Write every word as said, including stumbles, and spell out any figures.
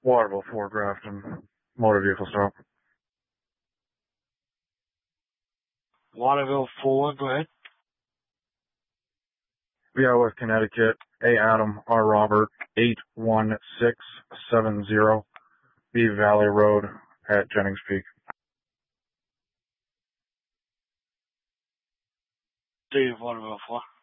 Waterville, Fort Grafton, motor vehicle stop. Waterville four, go ahead. Yeah, West Connecticut, A Adam, R Robert, eight one six seven zero, B Valley Road at Jennings Peak. City of Waterville four.